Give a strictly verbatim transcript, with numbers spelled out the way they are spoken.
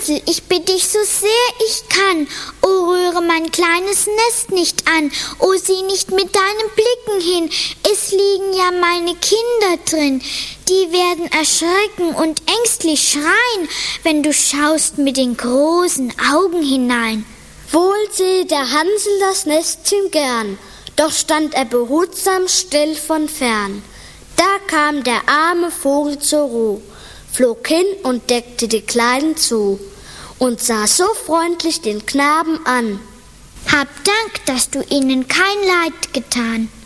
Hansel, ich bitte dich so sehr ich kann, o rühre mein kleines Nest nicht an, o sieh nicht mit deinen Blicken hin, es liegen ja meine Kinder drin, die werden erschrecken und ängstlich schreien, wenn du schaust mit den großen Augen hinein. Wohl sehe der Hansel das Nestchen gern, doch stand er behutsam still von fern. Da kam der arme Vogel zur Ruhe, flog hin und deckte die Kleinen zu und sah so freundlich den Knaben an. Hab Dank, dass du ihnen kein Leid getan.